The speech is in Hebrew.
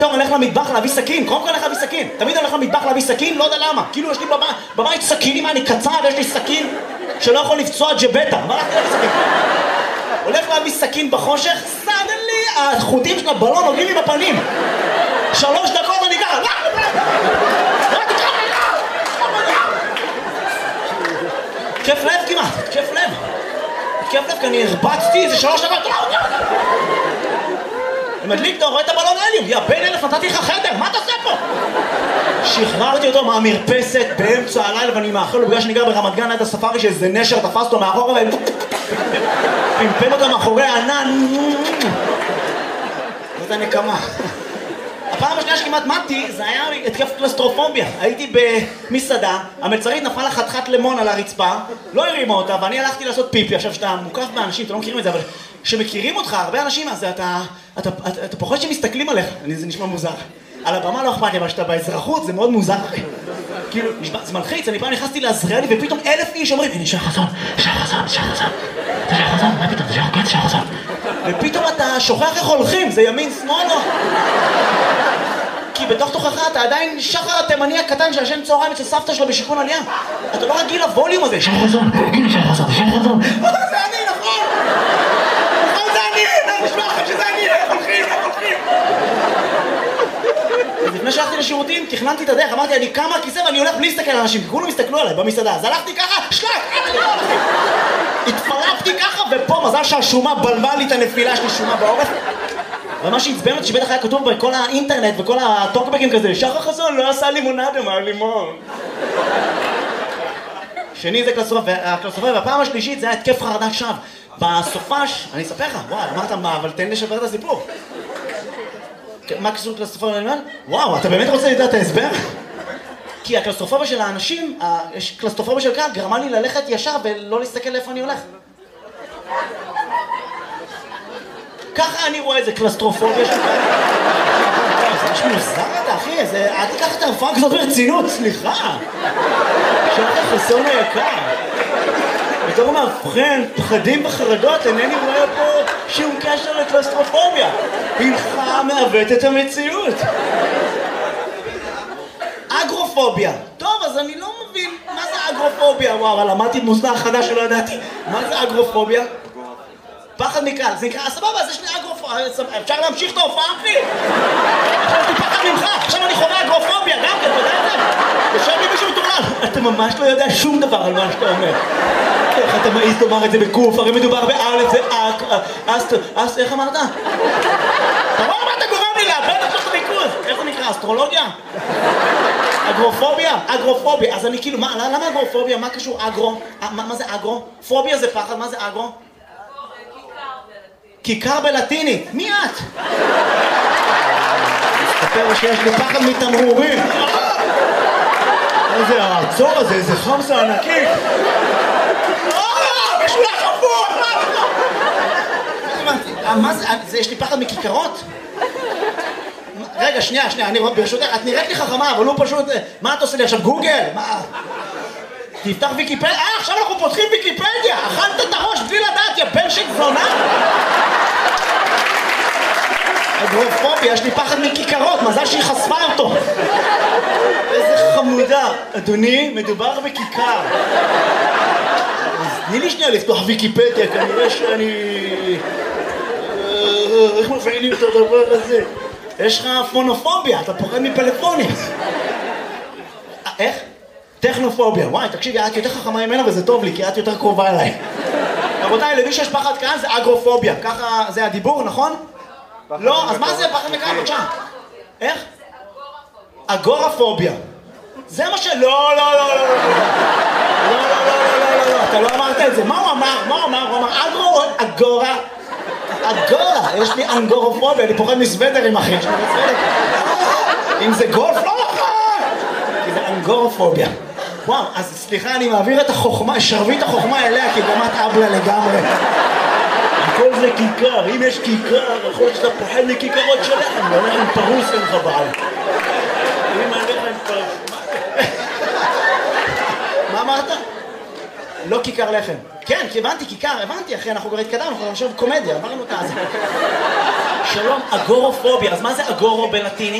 פתאום הולך למטבח להביא סכין, קודם כל הולך להביא סכין. תמיד הולך למטבח להביא סכין, לא יודע למה. כאילו יש לי בבית סכינים, אני קצר ויש לי סכין שלא יכול לפצוע ג'בטה. מה הלכתי להביא סכין? הולך להביא סכין בחושך, סדלי, החוטים של הבלון נוגעים לי בפנים. 3 דקות אני ככה, כיף לב כמעט, כיף לב. כיף לב, כי אני הרבצתי איזה 3 דקות. אני מדליק, אתה רואה את הבלון הליום, יא בן אלף, נתתי לך חדר, מה אתה עושה פה? שחררתי אותו מהמרפסת באמצע הלילה, ואני מאחל לו בגלל שאני גר ברמת גן ליד הספארי שאיזה נשר תפס אותו מאחורה ופמפם אותו מאחורי הענן. זאת הנקמה. הפעם השנייה שכמעט מתתי, זה היה התקף קלסטרופוביה. הייתי במסעדה, המלצרית נפלה לה חתיכת לימון על הרצפה, לא הרימה אותה, ואני הלכתי לעשות פיפי. עכשיו, שאתה מוקף באנשים, אתה לא מכירים את זה, אבל כשמכירים אותך, הרבה אנשים, אז אתה פחות שמסתכלים עליך. זה נשמע מוזר. על הבמה לא אכפת לי, אבל שאתה באזרחות, זה מאוד מוזר. כאילו, זה מלחיץ, אני פעם נכנסתי לעזריאלי, ופתאום 1000 איש אומרים, הנה, שי חזון, מה פתאום, שי חזון. ופתאום אתה שוכח איך הולכים, זה ימין, שמאל, לא? כי בתוך תוכך אתה עדיין שחר התימני הקטן שישן צהריים אצל סבתא שלו בשיכון עלייה. אתה לא רגיל לווליום הזה. שי חזון, הנה שי חזון. זה אני, נכון? נכון, זה אני, נשמע לכם שזה אני, איך הולכים. לפני שהלכתי לשירותים, תכננתי את הדרך, אמרתי, אני קם מהכיסא ואני הולך בלי להסתכל על אנשים, כי כולם הסתכלו עליי במסעדה, אז הלכתי ככה, שלק, התפרפתי ככה, ופה מזל שהשומה בלמה לי את הנפילה שלי, שומה בעורף. ומה שעצבן אותי שבטח היה כתוב בכל האינטרנט וכל הטוקבקים כזה, שחר חזון לא עשה לימונדה מהלימון. שני זה קלסטרופוביה, והפעם השלישית זה היה התקף חרדת שווא. בסופש, אני אספר לך, וואי, אמרת מה, אבל תן לי לשבר את הסיפור. מה קשור קלסטרופוביה ללימון? וואו, אתה באמת רוצה לדעת את ההסבר? כי הקלסטרופוביה של האנשים, יש קלסטרופוביה של קהל, גרמה לי ללכת ישר ולא להסתכל לאיפה אני הולך. ככה אני רואה איזה קלסטרופוביה של קהל. זה משהו מוזר אתה, אחי, אל תיקח את ההופעה כזאת ברצינות, סליחה. שחר חסון היקר. בתור מאבחן, פחדים וחרדות, אינני רואה פה שום קשר לקלסטרופוביה. הלך מעוות את המציאות. אגרופוביה. טוב, אז אני לא מבין מה זה אגרופוביה. וואו, למדתי מוסדר חדש שלא ידעתי. מה זה אגרופוביה? פחד מקהל. זה נקרא, סבבה, אז יש לי אגרופוביה. אפשר להמשיך את ההופעה, אחי? עכשיו יש לי פחד ממך. עכשיו אני חווה אגרופוביה. גם כן, אתה יודע את זה? יושב לי מישהו מטורלל. אתה ממש לא יודע שום דבר על מה שאתה אומר. איך אתה מעיז לומר את זה בקוף? הרי מדובר באלף, זה איך אמרת? אתה רואה מה אתה גורם לי לאבד את הריכוז? איך זה נקרא? אסטרולוגיה? אגרופוביה? אגרופוביה. אז אני כאילו, למה אגרופוביה? מה קשור אגרו? מה זה אגרו? פוביה זה פחד, מה זה אגרו? כיכר בלטינית. מי את? מסתפר שיש לי פחד מתמרורים. איזה העצור הזה, איזה חמסה ענקית. משהו לחפור! מה זה? יש לי פחד מכיכרות? רגע, שנייה, אני ברשותך, את נראית לי חכמה, אבל הוא פשוט... מה את עושה לי עכשיו? גוגל? מה? תפתח ויקיפדיה? עכשיו אנחנו פותחים ויקיפדיה! אכלת את הראש בלי לדעת, יא בן של זונה! אגרופוביה, יש לי פחד מכיכרות, מזל שהיא חשפה אותו. איזה חמודה. אדוני, מדובר בכיכר. תני לי שנייה לפתוח ויקיפדיה, כנראה שאני... איך מפעילים את הדבר הזה? יש לך פונופוביה, אתה פוחד מפלאפונים. איך? טכנופוביה. וואי, תקשיבי, את יותר חכמה ממנה וזה טוב לי, כי את יותר קרובה אליי. רבותיי, למי שיש פחד קהל זה אגרופוביה. ככה זה הדיבור, נכון? לא, אז מה זה פחד מקהל? בבקשה. איך? אגורפוביה. זה מה לא, אתה לא אמרת את זה. מה הוא אמר? הוא אמר אגרו, אגורה. יש לי אנגורופוביה, אני פוחד מסוודרים, אחי. אם זה גולף, לא נכון! כי זה אנגורופוביה. וואו, אז סליחה, אני מעביר את החוכמה, שרביט החוכמה אליה, כי גם את אבלה לגמרי. הכל זה כיכר, אם יש כיכר, יכול להיות שאתה פוחד מכיכרות שלכם, אני הולך עם פרוס אין לך בעל. אם אני הולך עם פרוס... מה אמרת? לא כיכר לחם. כן, כי הבנתי כיכר, הבנתי אחי, אנחנו כבר התקדמנו, אנחנו עכשיו קומדיה, אמרנו את זה. שלום, אגורופוביה. אז מה זה אגורו בלטינית?